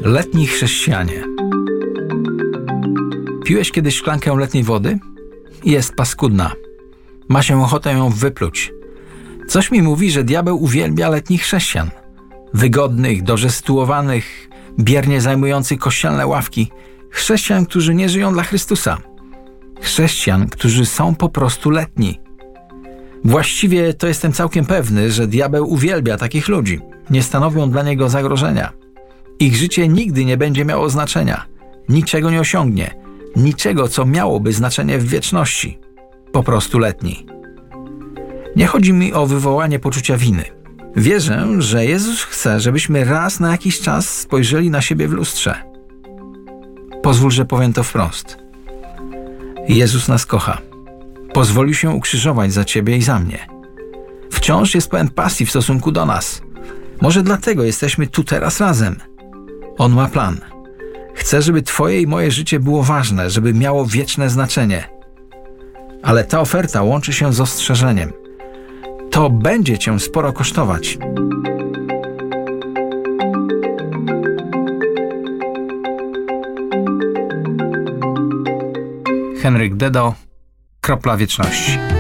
Letni chrześcijanie. Piłeś kiedyś szklankę letniej wody? Jest paskudna. Ma się ochotę ją wypluć. Coś mi mówi, że diabeł uwielbia letnich chrześcijan. Wygodnych, dobrze sytuowanych, biernie zajmujących kościelne ławki. Chrześcijan, którzy nie żyją dla Chrystusa. Chrześcijan, którzy są po prostu letni. Właściwie to jestem całkiem pewny, że diabeł uwielbia takich ludzi. Nie stanowią dla niego zagrożenia. Ich życie nigdy nie będzie miało znaczenia. Niczego nie osiągnie. Niczego, co miałoby znaczenie w wieczności. Po prostu letni. Nie chodzi mi o wywołanie poczucia winy. Wierzę, że Jezus chce, żebyśmy raz na jakiś czas spojrzeli na siebie w lustrze. Pozwól, że powiem to wprost. Jezus nas kocha. Pozwolił się ukrzyżować za ciebie i za mnie. Wciąż jest pełen pasji w stosunku do nas. Może dlatego jesteśmy tu teraz razem. On ma plan. Chce, żeby twoje i moje życie było ważne, żeby miało wieczne znaczenie. Ale ta oferta łączy się z ostrzeżeniem. To będzie cię sporo kosztować. Henryk Dedo, Kropla Wieczności.